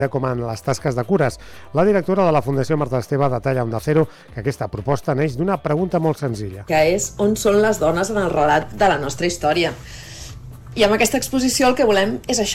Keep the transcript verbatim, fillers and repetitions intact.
com en les tasques de cures. La directora de la Fundació Marta Esteve detalla a Onda Cero que aquesta proposta neix d'una pregunta molt senzilla. Que és on són les dones en el relat de la nostra història. I amb aquesta exposició el que volem és això.